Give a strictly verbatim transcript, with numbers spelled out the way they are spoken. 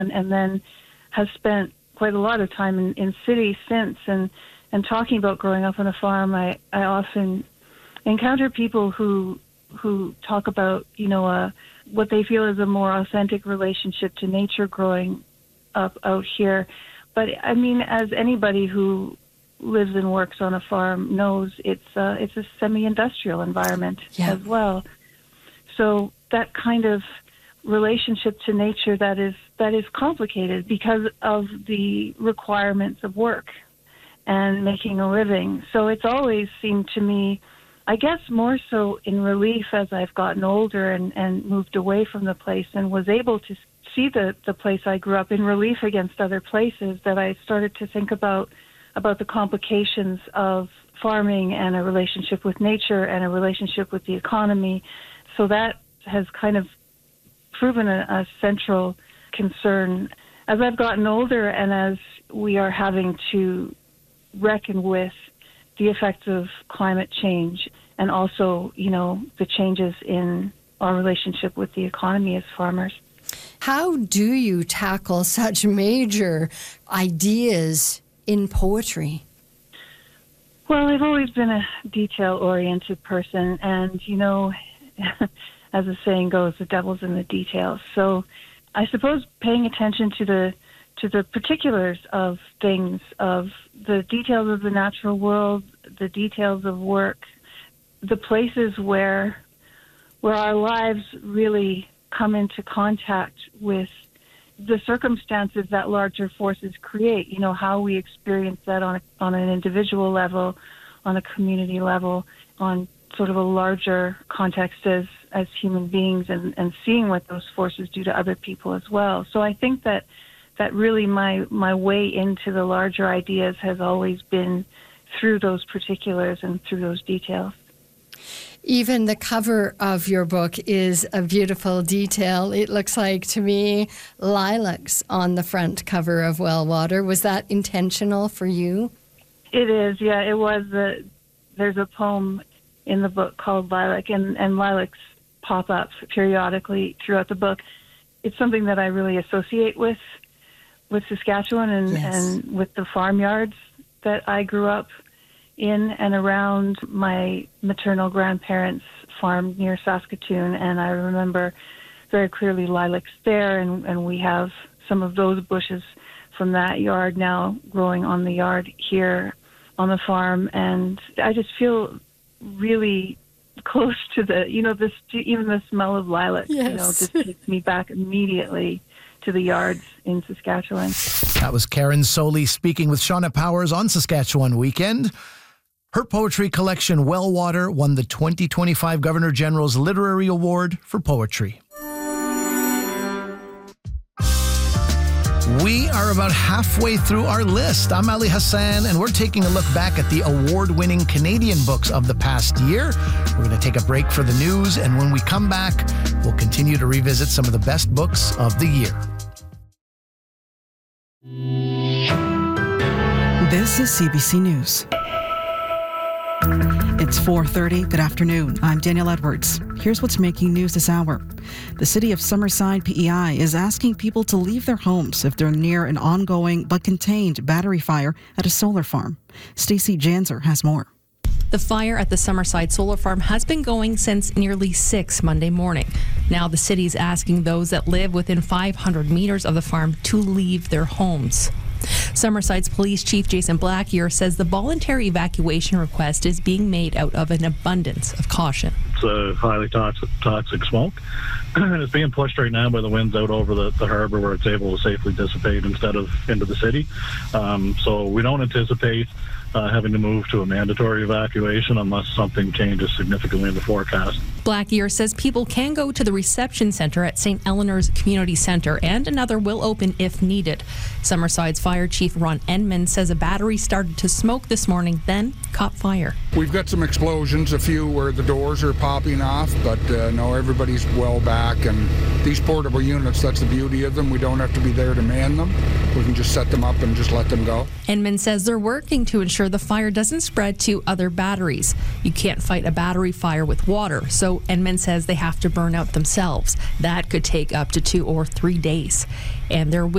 and, and then has spent quite a lot of time in, in cities since. And, and talking about growing up on a farm, I, I often encounter people who who talk about, you know, uh, what they feel is a more authentic relationship to nature growing up out here. But, I mean, as anybody who lives and works on a farm knows, it's uh, it's a semi-industrial environment yeah. as well. So that kind of relationship to nature that is that is complicated because of the requirements of work and making a living. So it's always seemed to me, I guess more so in relief as I've gotten older and, and moved away from the place and was able to see the, the place I grew up in relief against other places, that I started to think about about the complications of farming and a relationship with nature and a relationship with the economy. So that has kind of proven a, a central concern. As I've gotten older and as we are having to reckon with the effects of climate change and also, you know, the changes in our relationship with the economy as farmers. How do you tackle such major ideas in poetry? Well, I've always been a detail-oriented person, and, you know, as the saying goes, the devil's in the details. So I suppose paying attention to the to the particulars of things, of the details of the natural world, the details of work, the places where where our lives really come into contact with the circumstances that larger forces create, you know, how we experience that on, a, on an individual level, on a community level, on sort of a larger context as, as human beings, and, and seeing what those forces do to other people as well. So I think that that really my, my way into the larger ideas has always been through those particulars and through those details. Even the cover of your book is a beautiful detail. It looks like, to me, lilacs on the front cover of Wellwater. Was that intentional for you? It is, yeah. It was. A, there's a poem in the book called Lilac, and, and lilacs pop up periodically throughout the book. It's something that I really associate with with Saskatchewan and, yes. and with the farmyards that I grew up in and around my maternal grandparents' farm near Saskatoon. And I remember very clearly lilacs there, and, and we have some of those bushes from that yard now growing on the yard here on the farm. And I just feel really close to the, you know, this, even the smell of lilac, yes. you know, just takes me back immediately to the yards in Saskatchewan. That was Karen Soley speaking with Shauna Powers on Saskatchewan Weekend. Her poetry collection, Wellwater, won the twenty twenty-five Governor General's Literary Award for Poetry. We are about halfway through our list. I'm Ali Hassan, and we're taking a look back at the award-winning Canadian books of the past year. We're going to take a break for the news, and when we come back, we'll continue to revisit some of the best books of the year. This is C B C News. It's four thirty. Good afternoon. I'm Danielle Edwards. Here's what's making news this hour. The city of Summerside, P E I, is asking people to leave their homes if they're near an ongoing but contained battery fire at a solar farm. Stacey Janzer has more. The fire at the Summerside Solar Farm has been going since nearly six Monday morning. Now the city's asking those that live within five hundred meters of the farm to leave their homes. Summerside's Police Chief Jason Blackier says the voluntary evacuation request is being made out of an abundance of caution. It's a highly toxic, toxic smoke, and it's being pushed right now by the winds out over the, the harbor, where it's able to safely dissipate instead of into the city. Um, so we don't anticipate uh, having to move to a mandatory evacuation unless something changes significantly in the forecast. Blackier says people can go to the reception center at Saint Eleanor's Community Center, and another will open if needed. Summerside's Fire Chief Ron Enman says a battery started to smoke this morning, then caught fire. We've got some explosions, a few where the doors are popping off, but uh, no, everybody's well back. And these portable units, that's the beauty of them. We don't have to be there to man them. We can just set them up and just let them go. Enman says they're working to ensure the fire doesn't spread to other batteries. You can't fight a battery fire with water, so Enman says they have to burn out themselves. That could take up to two or three days. And there will